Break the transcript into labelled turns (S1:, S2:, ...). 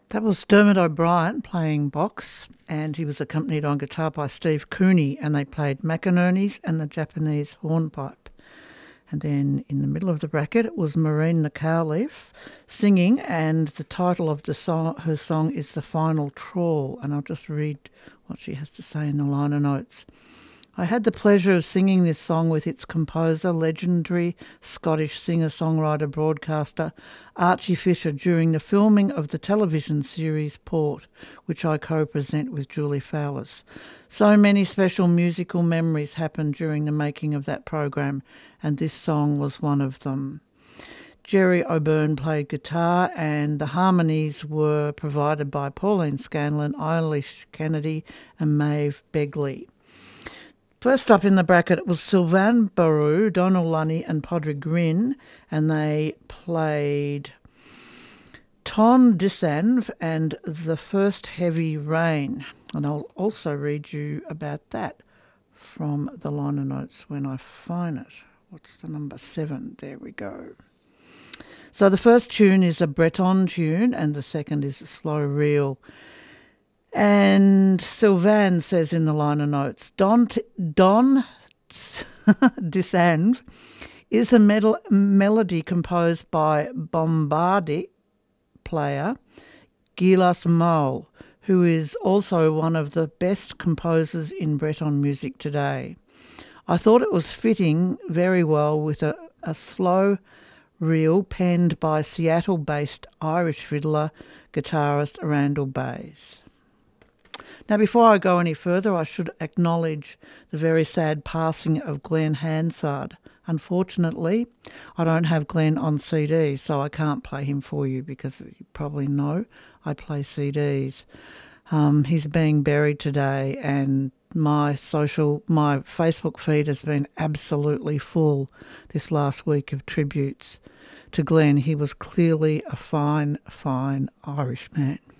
S1: That was Dermot O'Brien playing box, and he was accompanied on guitar by Steve Cooney, and they played McInerney's and the Japanese hornpipe. And then in the middle of the bracket, it was Maureen Nicawleaf singing, and the title of her song is The Final Trawl, and I'll just read what she has to say in the liner notes. I had the pleasure of singing this song with its composer, legendary Scottish singer-songwriter broadcaster Archie Fisher during the filming of the television series Port, which I co-present with Julie Fowlis. So many special musical memories happened during the making of that program, and this song was one of them. Jerry O'Byrne played guitar, and the harmonies were provided by Pauline Scanlon, Eilish Kennedy and Maeve Begley. First up in the bracket, it was Sylvain Barou, Donald Lunny and Padraig Gryn, and they played Ton Disanv and The First Heavy Rain. And I'll also read you about that from the liner notes when I find it. What's the number 7? There we go. So the first tune is a Breton tune and the second is a slow reel. And Sylvain says in the liner notes, Don Disanv is a melody composed by Bombardier player Gilas Mole, who is also one of the best composers in Breton music today. I thought it was fitting very well with a slow reel penned by Seattle-based Irish fiddler guitarist Randall Bays. Now, before I go any further, I should acknowledge the very sad passing of Glenn Hansard. Unfortunately, I don't have Glenn on CD, so I can't play him for you because you probably know I play CDs. He's being buried today, and my Facebook feed has been absolutely full this last week of tributes to Glenn. He was clearly a fine, fine Irish man.